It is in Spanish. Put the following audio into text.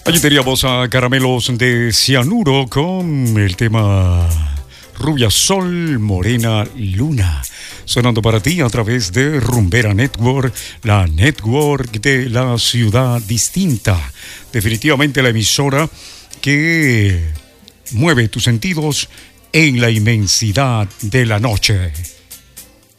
Allí teníamos a Caramelos de Cianuro con el tema Rubia Sol, Morena Luna, sonando para ti a través de Rumbera Network, la network de la ciudad distinta. Definitivamente la emisora que mueve tus sentidos en la inmensidad de la noche.